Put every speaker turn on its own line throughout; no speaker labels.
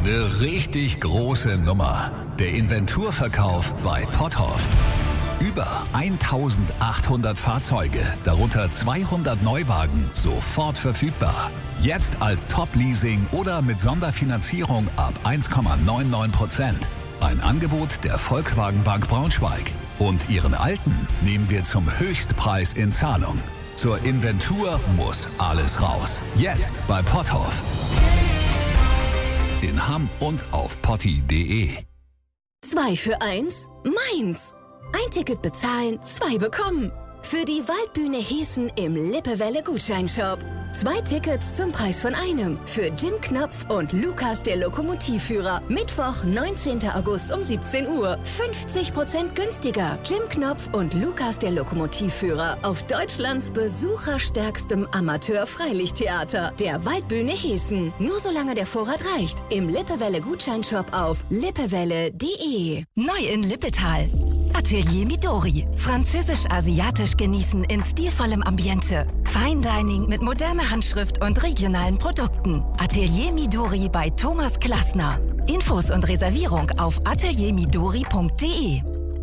Eine richtig große Nummer. Der Inventurverkauf bei Potthoff. Über 1800 Fahrzeuge, darunter 200 Neuwagen, sofort verfügbar. Jetzt als Top-Leasing oder mit Sonderfinanzierung ab 1,99%. Ein Angebot der Volkswagen Bank Braunschweig. Und Ihren Alten nehmen wir zum Höchstpreis in Zahlung. Zur Inventur muss alles raus. Jetzt bei Potthoff. In Hamm und auf potti.de.
2 für 1, meins. Ein Ticket bezahlen, 2 bekommen. Für die Waldbühne Hessen im Lippewelle Gutscheinshop. 2 Tickets zum Preis von einem. Für Jim Knopf und Lukas der Lokomotivführer. Mittwoch, 19. August um 17 Uhr. 50% günstiger. Jim Knopf und Lukas der Lokomotivführer auf Deutschlands besucherstärkstem Amateur-Freilichttheater. Der Waldbühne Hessen. Nur solange der Vorrat reicht. Im Lippewelle Gutscheinshop auf lippewelle.de.
Neu in Lippetal. Atelier Midori. Französisch-asiatisch genießen in stilvollem Ambiente. Fine Dining mit moderner Handschrift und regionalen Produkten. Atelier Midori bei Thomas Klassner. Infos und Reservierung auf ateliermidori.de.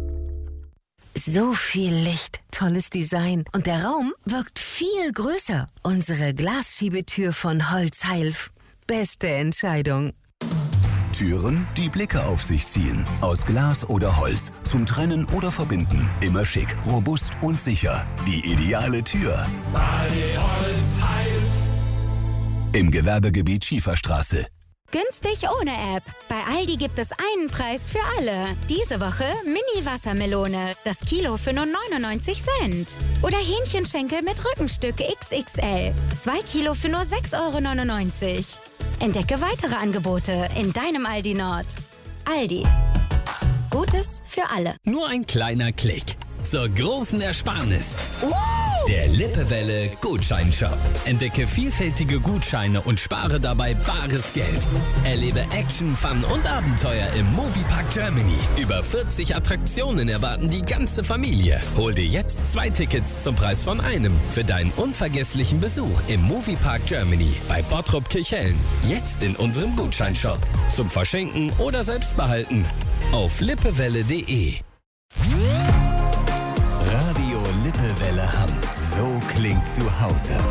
So viel Licht, tolles Design und der Raum wirkt viel größer. Unsere Glasschiebetür von Holzheilf. Beste Entscheidung.
Türen, die Blicke auf sich ziehen. Aus Glas oder Holz. Zum Trennen oder Verbinden. Immer schick, robust und sicher. Die ideale Tür.
Badi Holzheilf.
Im Gewerbegebiet Schieferstraße.
Günstig ohne App. Bei Aldi gibt es einen Preis für alle. Diese Woche Mini-Wassermelone. Das Kilo für nur 99 Cent. Oder Hähnchenschenkel mit Rückenstück XXL. 2 Kilo für nur 6,99 €. Entdecke weitere Angebote in deinem Aldi Nord. Aldi. Gutes für alle.
Nur ein kleiner Klick zur großen Ersparnis. Der Lippewelle Gutscheinshop. Entdecke vielfältige Gutscheine und spare dabei bares Geld. Erlebe Action, Fun und Abenteuer im Moviepark Germany. Über 40 Attraktionen erwarten die ganze Familie. Hol dir jetzt 2 Tickets zum Preis von einem für deinen unvergesslichen Besuch im Moviepark Germany bei Bottrop Kirchhellen. Jetzt in unserem Gutscheinshop. Zum Verschenken oder selbst behalten. Auf lippewelle.de.
Radio Lippewelle Hamm. So klingt zu Hause.